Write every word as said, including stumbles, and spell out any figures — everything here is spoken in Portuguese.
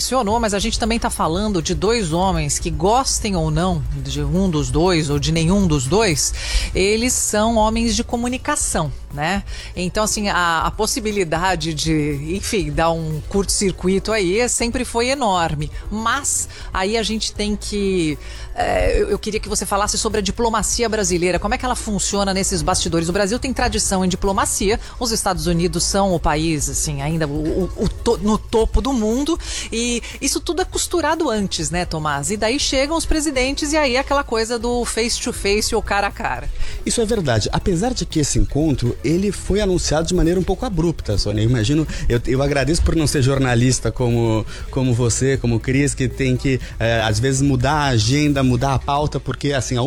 mencionou, mas a gente também está falando de dois homens que, gostem ou não de um dos dois ou de nenhum dos dois, eles são homens de comunicação, né? Então, assim, a, a possibilidade de, enfim, dar um curto-circuito aí sempre foi enorme. Mas aí a gente tem que... É, eu, eu queria que você falasse sobre a diplomacia brasileira. Como é que ela funciona nesses bastidores? O Brasil tem tradição em diplomacia. Os Estados Unidos são o país, assim, ainda o, o, o to, no topo do mundo. E isso tudo é costurado antes, né, Tomás? E daí chegam os presidentes e aí aquela coisa do face-to-face ou cara a cara. Isso é verdade. Apesar de que esse encontro, ele foi anunciado de maneira um pouco abrupta, Sônia. Eu imagino, eu, eu agradeço por não ser jornalista como, como você, como o Cris, que tem que, é, às vezes, mudar a agenda, mudar a pauta, porque, assim, a